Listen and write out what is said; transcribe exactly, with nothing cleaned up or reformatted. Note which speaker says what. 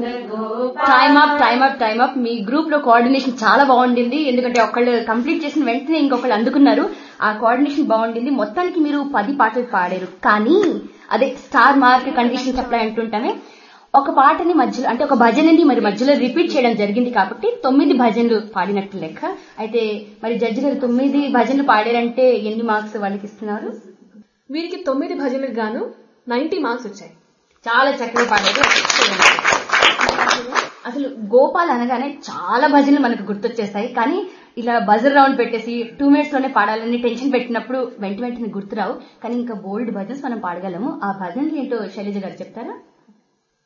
Speaker 1: Time up time up time up మీ group లో coordination చాలా బాగుండింది. ఎందుకంటే ఒకళ్ళు కంప్లీట్ చేసిన వెంటనే ఇంకొకళ్ళు అందుకున్నారు. ఆ కోఆర్డినేషన్ బాగుండింది. మొత్తానికి మీరు పది పాటలు పాడారు. కానీ అదే స్టార్ మార్క్ కండిషన్ సప్లై అంటుంటానే ఒక పాటని మధ్యలో అంటే ఒక భజనని మరి మధ్యలో రిపీట్ చేయడం జరిగింది కాబట్టి తొమ్మిది భజనలు పాడినట్టు లెక్క. అయితే మరి జడ్జి గారు తొమ్మిది భజనలు పాడారంటే ఎన్ని మార్క్స్ వాళ్ళకి ఇస్తున్నారు?
Speaker 2: వీరికి తొమ్మిది భజనలకు గాను నైన్టీ మార్క్స్ వచ్చాయి.
Speaker 1: చాలా చక్కగా పాడారు. అసలు గోపాల్ అనగానే చాలా భజనలు మనకు గుర్తొచ్చేస్తాయి. కానీ ఇలా బజర్ రౌండ్ పెట్టేసి టూ మినిట్స్ లోనే పాడాలని టెన్షన్ పెట్టినప్పుడు వెంట వెంటనే గుర్తురావు. కానీ ఇంకా బోల్డ్ భజన్స్ మనం పాడగలము. ఆ భజనలు ఏంటో శైలజ గారు చెప్తారా?